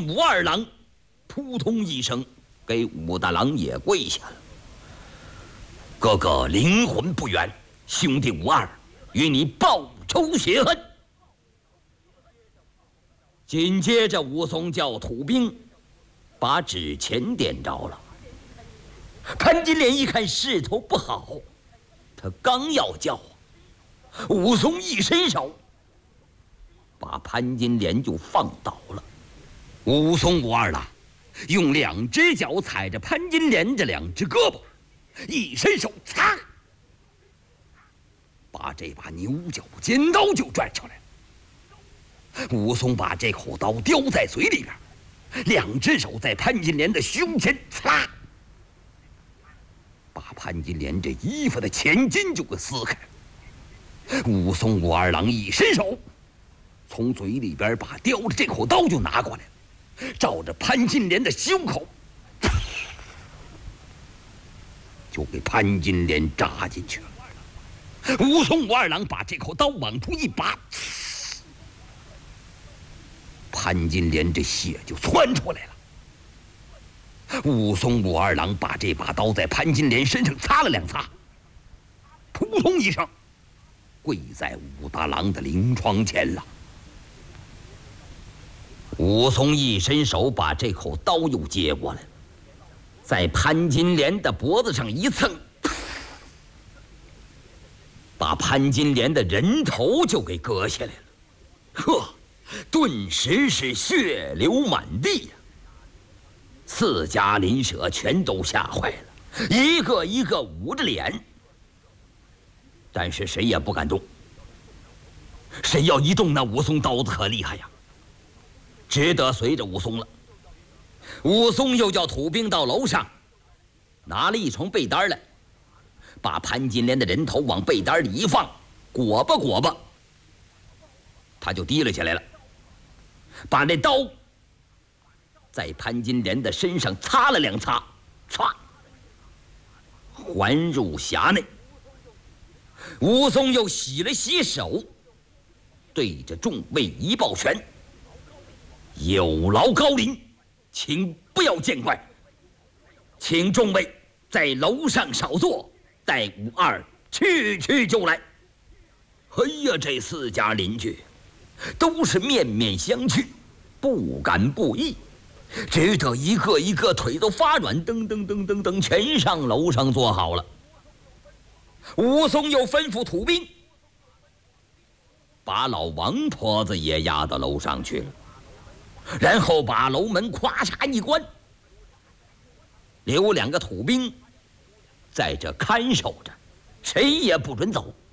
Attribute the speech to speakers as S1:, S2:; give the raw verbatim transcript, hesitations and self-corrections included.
S1: 武二郎扑通一声给武大郎也跪下了。哥哥灵魂不远，兄弟武二与你报仇雪恨。紧接着，武松叫土兵把纸钱点着了。潘金莲一看势头不好，他刚要叫，武松一伸手，把潘金莲就放倒了。武松武二郎用两只脚踩着潘金莲这两只胳膊，一伸手，擦，把这把牛角尖刀就拽出来了。武松把这口刀叼在嘴里边，两只手在潘金莲的胸前擦，把潘金莲这衣服的前襟就给撕开。武松武二郎一伸手，从嘴里边把叼着这口刀就拿过来了，照着潘金莲的胸口就给潘金莲扎进去了。武松武二郎把这口刀往出一拔，潘金莲这血就窜出来了。武松武二郎把这把刀在潘金莲身上擦了两擦，扑通一声跪在武大郎的灵床前了。武松一伸手把这口刀又接过来，在潘金莲的脖子上一蹭，把潘金莲的人头就给割下来了。呵，顿时是血流满地呀！四家邻舍全都吓坏了，一个一个捂着脸，但是谁也不敢动。谁要一动，那武松刀子可厉害呀，只得随着武松了。武松又叫土兵到楼上，拿了一床被单来，把潘金莲的人头往被单里一放，裹吧裹吧，他就提了起来了，把那刀在潘金莲的身上擦了两擦，唰，还入匣内。武松又洗了洗手，对着众位一抱拳：“有劳高临，请不要见怪，请众位在楼上少坐，待武二去去就来。”哎呀，这四家邻居都是面面相觑，不敢不义，只得一个一个腿都发软，噔噔噔噔噔，全上楼上坐好了。武松又吩咐土兵把老王婆子也押到楼上去了，然后把楼门咵嚓一关，留两个土兵在这看守着，谁也不准走。